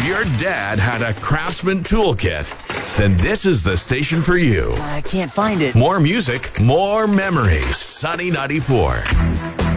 If your dad had a Craftsman toolkit, then this is the station for you. I can't find it. More music, more memories. Sunny 94.